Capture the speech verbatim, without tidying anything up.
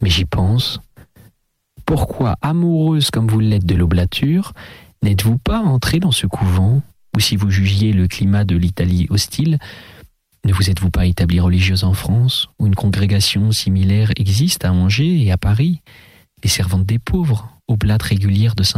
Mais j'y pense. Pourquoi, amoureuse comme vous l'êtes de l'oblature, n'êtes-vous pas entrée dans ce couvent, ou si vous jugiez le climat de l'Italie hostile, ne vous êtes-vous pas établie religieuse en France, où une congrégation similaire existe à Angers et à Paris, les servantes des pauvres, oblates régulières de Saint-Benoît ?